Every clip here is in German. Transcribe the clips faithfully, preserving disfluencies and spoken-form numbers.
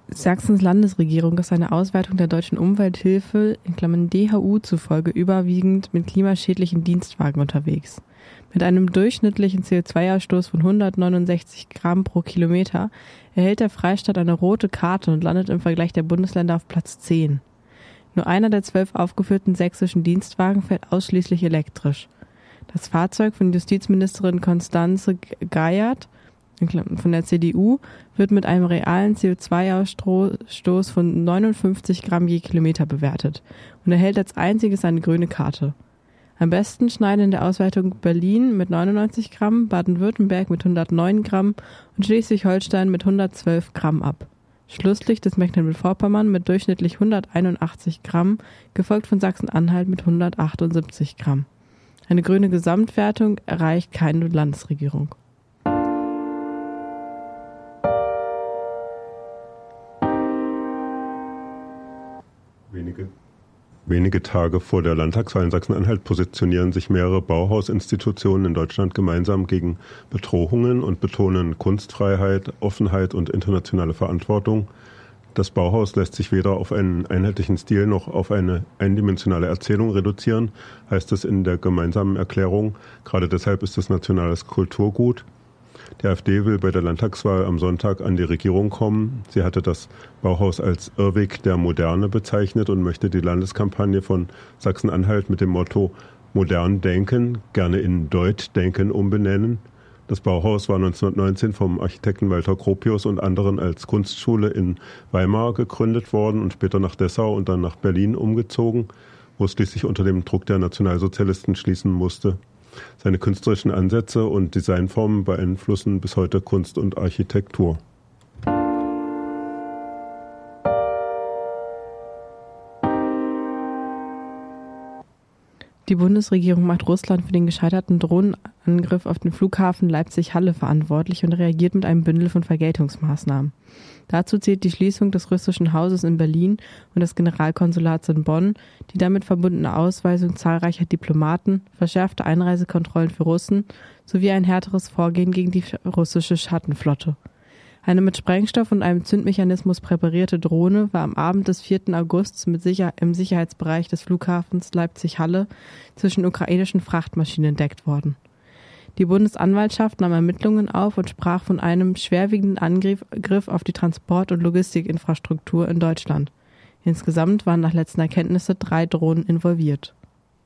Sachsens Landesregierung ist eine Ausweitung der deutschen Umwelthilfe in Klammern D H U zufolge überwiegend mit klimaschädlichen Dienstwagen unterwegs. Mit einem durchschnittlichen C O zwei Ausstoß von hundertneunundsechzig Gramm pro Kilometer erhält der Freistaat eine rote Karte und landet im Vergleich der Bundesländer auf Platz zehn. Nur einer der zwölf aufgeführten sächsischen Dienstwagen fährt ausschließlich elektrisch. Das Fahrzeug von Justizministerin Constanze Geiert von der C D U wird mit einem realen C O zwei Ausstoß von neunundfünfzig Gramm je Kilometer bewertet und erhält als einziges eine grüne Karte. Am besten schneiden in der Auswertung Berlin mit neunundneunzig Gramm, Baden-Württemberg mit hundertneun Gramm und Schleswig-Holstein mit hundertzwölf Gramm ab. Schlusslicht ist Mecklenburg-Vorpommern mit durchschnittlich hunderteinundachtzig Gramm, gefolgt von Sachsen-Anhalt mit hundertachtundsiebzig Gramm. Eine grüne Gesamtwertung erreicht keine Landesregierung. Wenige, wenige Tage vor der Landtagswahl in Sachsen-Anhalt positionieren sich mehrere Bauhausinstitutionen in Deutschland gemeinsam gegen Bedrohungen und betonen Kunstfreiheit, Offenheit und internationale Verantwortung. Das Bauhaus lässt sich weder auf einen einheitlichen Stil noch auf eine eindimensionale Erzählung reduzieren, heißt es in der gemeinsamen Erklärung. Gerade deshalb ist es nationales Kulturgut. Die AfD will bei der Landtagswahl am Sonntag an die Regierung kommen. Sie hatte das Bauhaus als Irrweg der Moderne bezeichnet und möchte die Landeskampagne von Sachsen-Anhalt mit dem Motto Modern denken, gerne in Deut denken umbenennen. Das Bauhaus war neunzehnhundertneunzehn vom Architekten Walter Gropius und anderen als Kunstschule in Weimar gegründet worden und später nach Dessau und dann nach Berlin umgezogen, wo es schließlich unter dem Druck der Nationalsozialisten schließen musste. Seine künstlerischen Ansätze und Designformen beeinflussen bis heute Kunst und Architektur. Die Bundesregierung macht Russland für den gescheiterten Drohnenangriff auf den Flughafen Leipzig-Halle verantwortlich und reagiert mit einem Bündel von Vergeltungsmaßnahmen. Dazu zählt die Schließung des russischen Hauses in Berlin und des Generalkonsulats in Bonn, die damit verbundene Ausweisung zahlreicher Diplomaten, verschärfte Einreisekontrollen für Russen sowie ein härteres Vorgehen gegen die russische Schattenflotte. Eine mit Sprengstoff und einem Zündmechanismus präparierte Drohne war am Abend des vierten August mit Sicher- im Sicherheitsbereich des Flughafens Leipzig-Halle zwischen ukrainischen Frachtmaschinen entdeckt worden. Die Bundesanwaltschaft nahm Ermittlungen auf und sprach von einem schwerwiegenden Angriff auf die Transport- und Logistikinfrastruktur in Deutschland. Insgesamt waren nach letzten Erkenntnissen drei Drohnen involviert.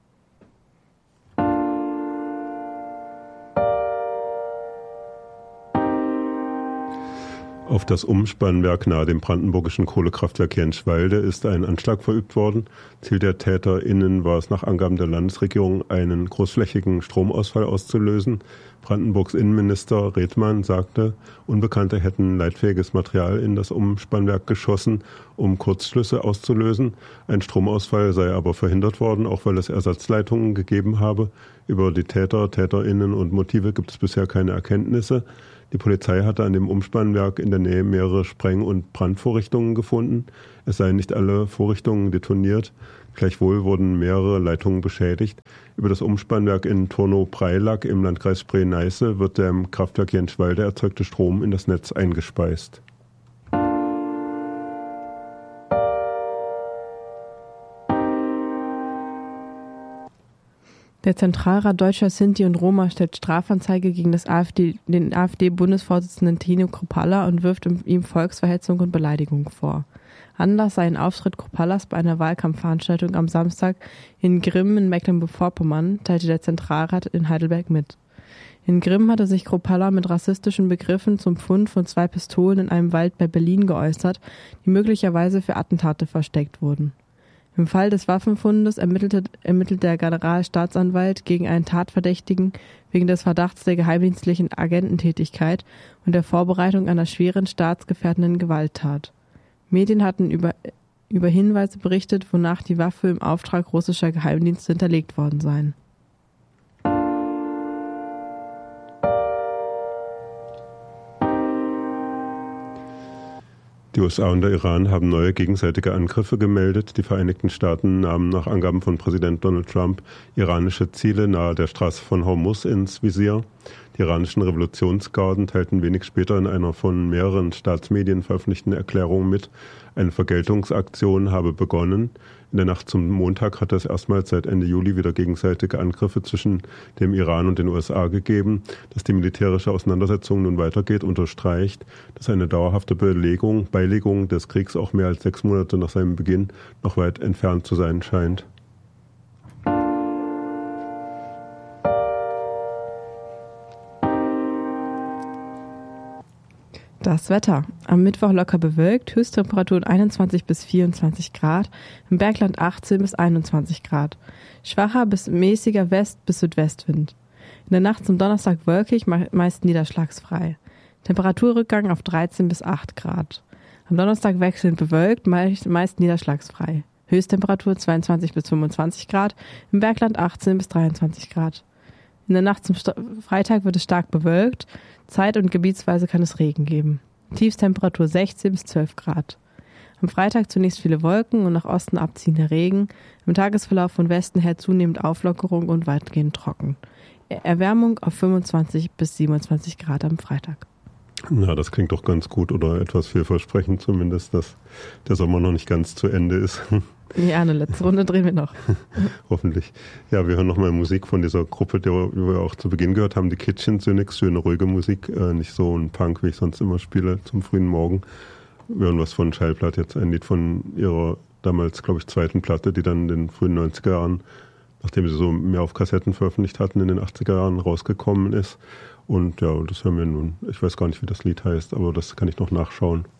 Auf das Umspannwerk nahe dem brandenburgischen Kohlekraftwerk Jenschwalde ist ein Anschlag verübt worden. Ziel der TäterInnen war es nach Angaben der Landesregierung, einen großflächigen Stromausfall auszulösen. Brandenburgs Innenminister Redmann sagte, Unbekannte hätten leitfähiges Material in das Umspannwerk geschossen, um Kurzschlüsse auszulösen. Ein Stromausfall sei aber verhindert worden, auch weil es Ersatzleitungen gegeben habe. Über die Täter, TäterInnen und Motive gibt es bisher keine Erkenntnisse. Die Polizei hatte an dem Umspannwerk in der Nähe mehrere Spreng- und Brandvorrichtungen gefunden. Es seien nicht alle Vorrichtungen detoniert. Gleichwohl wurden mehrere Leitungen beschädigt. Über das Umspannwerk in Turnow-Preilack im Landkreis Spree-Neiße wird der im Kraftwerk Jenschwalde erzeugte Strom in das Netz eingespeist. Der Zentralrat Deutscher Sinti und Roma stellt Strafanzeige gegen das AfD, den AfD-Bundesvorsitzenden Tino Kruppalla und wirft ihm Volksverhetzung und Beleidigung vor. Anlass sei ein Auftritt Krupallas bei einer Wahlkampfveranstaltung am Samstag in Grimm in Mecklenburg-Vorpommern, teilte der Zentralrat in Heidelberg mit. In Grimm hatte sich Kruppalla mit rassistischen Begriffen zum Fund von zwei Pistolen in einem Wald bei Berlin geäußert, die möglicherweise für Attentate versteckt wurden. Im Fall des Waffenfundes ermittelte, ermittelt der Generalstaatsanwalt gegen einen Tatverdächtigen wegen des Verdachts der geheimdienstlichen Agententätigkeit und der Vorbereitung einer schweren staatsgefährdenden Gewalttat. Medien hatten über, über Hinweise berichtet, wonach die Waffe im Auftrag russischer Geheimdienste hinterlegt worden seien. Die U S A und der Iran haben neue gegenseitige Angriffe gemeldet. Die Vereinigten Staaten nahmen nach Angaben von Präsident Donald Trump iranische Ziele nahe der Straße von Hormuz ins Visier. Die iranischen Revolutionsgarden teilten wenig später in einer von mehreren Staatsmedien veröffentlichten Erklärung mit, eine Vergeltungsaktion habe begonnen. In der Nacht zum Montag hat es erstmals seit Ende Juli wieder gegenseitige Angriffe zwischen dem Iran und den U S A gegeben. Dass die militärische Auseinandersetzung nun weitergeht, unterstreicht, dass eine dauerhafte Belegung, Beilegung des Kriegs auch mehr als sechs Monate nach seinem Beginn noch weit entfernt zu sein scheint. Das Wetter. Am Mittwoch locker bewölkt, Höchsttemperaturen einundzwanzig bis vierundzwanzig Grad, im Bergland achtzehn bis einundzwanzig Grad. Schwacher bis mäßiger West- bis Südwestwind. In der Nacht zum Donnerstag wolkig, meist niederschlagsfrei. Temperaturrückgang auf dreizehn bis acht Grad. Am Donnerstag wechselnd bewölkt, meist, meist niederschlagsfrei. Höchsttemperatur zweiundzwanzig bis fünfundzwanzig Grad, im Bergland achtzehn bis dreiundzwanzig Grad. In der Nacht zum St- Freitag wird es stark bewölkt, zeit- und gebietsweise kann es Regen geben. Tiefstemperatur sechzehn bis zwölf Grad. Am Freitag zunächst viele Wolken und nach Osten abziehender Regen. Im Tagesverlauf von Westen her zunehmend Auflockerung und weitgehend trocken. Erwärmung auf fünfundzwanzig bis siebenundzwanzig Grad am Freitag. Na, das klingt doch ganz gut oder etwas vielversprechend zumindest, dass der Sommer noch nicht ganz zu Ende ist. Ja, eine letzte Runde drehen wir noch. Hoffentlich. Ja, wir hören nochmal Musik von dieser Gruppe, die wir auch zu Beginn gehört haben, die Kitchen Cynics, schöne ruhige Musik, äh, nicht so ein Punk, wie ich sonst immer spiele zum frühen Morgen. Wir hören was von Schallplatte, jetzt ein Lied von ihrer damals, glaube ich, zweiten Platte, die dann in den frühen neunziger Jahren, nachdem sie so mehr auf Kassetten veröffentlicht hatten, in den achtziger Jahren rausgekommen ist. Und ja, das hören wir nun. Ich weiß gar nicht, wie das Lied heißt, aber das kann ich noch nachschauen.